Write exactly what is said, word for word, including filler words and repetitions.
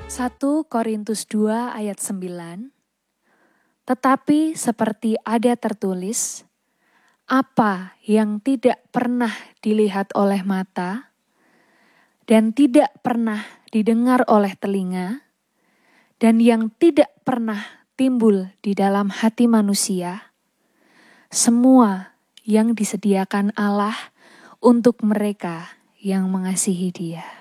satu Korintus dua ayat sembilan. Tetapi seperti ada tertulis, apa yang tidak pernah dilihat oleh mata dan tidak pernah didengar oleh telinga dan yang tidak pernah timbul di dalam hati manusia, semua yang disediakan Allah untuk mereka yang mengasihi Dia.